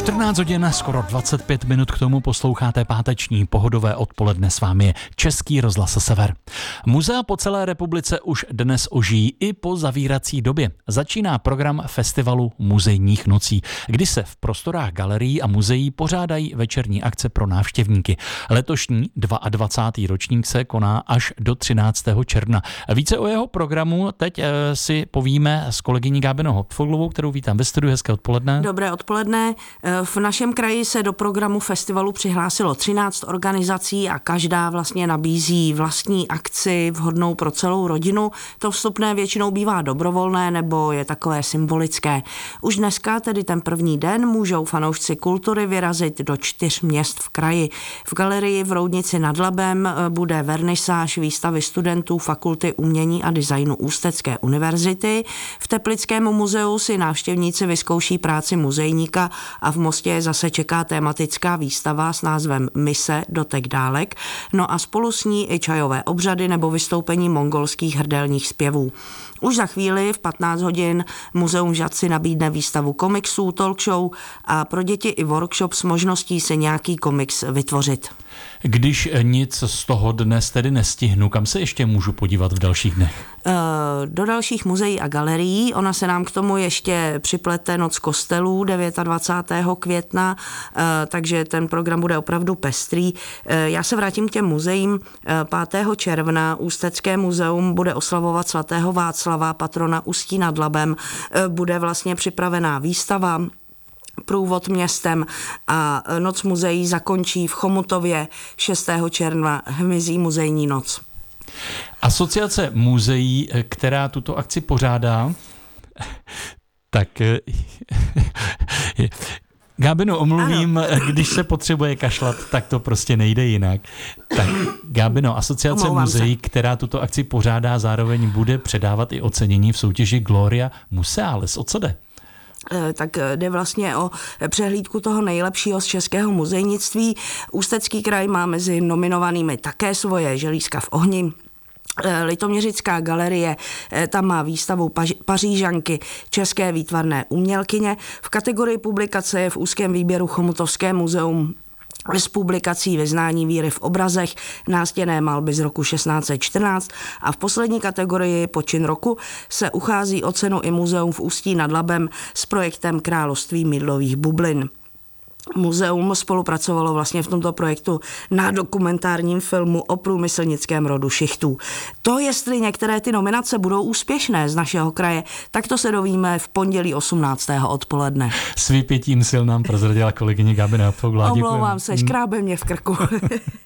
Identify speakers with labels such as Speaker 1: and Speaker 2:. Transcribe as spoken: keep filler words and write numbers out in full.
Speaker 1: čtrnáct hodin, skoro dvacet pět minut k tomu posloucháte páteční pohodové odpoledne, s vámi je Český rozhlas Sever. Muzea po celé republice už dnes ožijí i po zavírací době. Začíná program festivalu muzejních nocí, kdy se v prostorách galerií a muzeí pořádají večerní akce pro návštěvníky. Letošní dvacátý druhý ročník se koná až do třináctého června. Více o jeho programu teď e, si povíme s kolegyní Gábinou Hopfoglovou, kterou vítám ve studiu. Hezké odpoledne.
Speaker 2: Dobré odpoledne. V našem kraji se do programu festivalu přihlásilo třináct organizací a každá vlastně nabízí vlastní akci vhodnou pro celou rodinu. To vstupné většinou bývá dobrovolné nebo je takové symbolické. Už dneska, tedy ten první den, můžou fanoušci kultury vyrazit do čtyř měst v kraji. V galerii v Roudnici nad Labem bude vernisáž výstavy studentů Fakulty umění a designu Ústecké univerzity. V Teplickém muzeu si návštěvníci vyzkouší práci muzejníka a v Mostě zase čeká tematická výstava s názvem Mise dotek dálek, no a spolu s ní i čajové obřady nebo vystoupení mongolských hrdelních zpěvů. Už za chvíli v patnáct hodin muzeum Žatci nabídne výstavu komiksů, talk show a pro děti i workshop s možností si nějaký komiks vytvořit.
Speaker 1: Když nic z toho dnes tedy nestihnu, kam se ještě můžu podívat v dalších dnech?
Speaker 2: Do dalších muzeí a galerií. Ona se nám k tomu ještě připlete Noc kostelů dvacátého devátého května, takže ten program bude opravdu pestrý. Já se vrátím k těm muzeím. pátého června Ústecké muzeum bude oslavovat svatého Václava, patrona Ústí nad Labem. Bude vlastně připravená výstava, průvod městem a Noc muzeí zakončí v Chomutově šestého června hmyzí muzejní noc.
Speaker 1: Asociace muzeí, která tuto akci pořádá, tak Gábino, omluvím, ano. Když se potřebuje kašlat, tak to prostě nejde jinak. Tak Gábino, Asociace
Speaker 2: Omlouvám
Speaker 1: muzeí,
Speaker 2: se.
Speaker 1: která tuto akci pořádá, zároveň bude předávat i ocenění v soutěži Gloria Museales. O co jde?
Speaker 2: Tak jde vlastně o přehlídku toho nejlepšího z českého muzejnictví. Ústecký kraj má mezi nominovanými také svoje želízka v ohni. Litoměřická galerie, tam má výstavu Pařížanky, české výtvarné umělkyně. V kategorii publikace je v úzkém výběru Chomutovské muzeum s publikací Vyznání víry v obrazech, nástěnné malby z roku šestnáct set čtrnáct a v poslední kategorii Počin roku se uchází o cenu i muzeum v Ústí nad Labem s projektem Království mydlových bublin. Muzeum spolupracovalo vlastně v tomto projektu na dokumentárním filmu o průmyslnickém rodu šichtů. To, jestli některé ty nominace budou úspěšné z našeho kraje, tak to se dovíme v pondělí osmnáctého odpoledne.
Speaker 1: S vypětím sil nám prozradila kolegyně Gábina Hopfoglová.
Speaker 2: Omlouvám se, škrábe mě v krku.